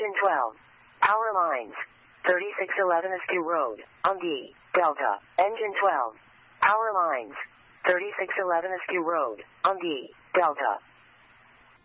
Engine 12. Power lines. 3611 Askew Road, on D, Delta. Engine 12. Power lines. 3611 Askew Road, on D, Delta.